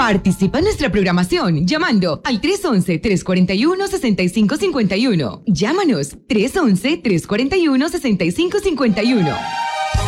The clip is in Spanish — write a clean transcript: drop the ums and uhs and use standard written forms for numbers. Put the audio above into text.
Participa en nuestra programación llamando al 311-341-6551. Llámanos 311-341-6551.